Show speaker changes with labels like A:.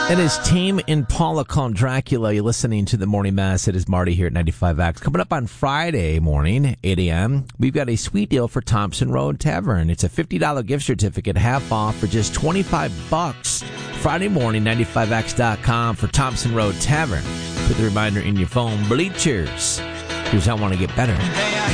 A: It is Tame Impala calling Dracula. You're listening to the Morning Mass. It is Marty here at 95X. Coming up on Friday morning, 8 a.m., we've got a sweet deal for Thompson Road Tavern. It's a $50 gift certificate, half off for just $25. Friday morning, 95X.com for Thompson Road Tavern. Put the reminder in your phone. Bleachers. Here's how I want to get better.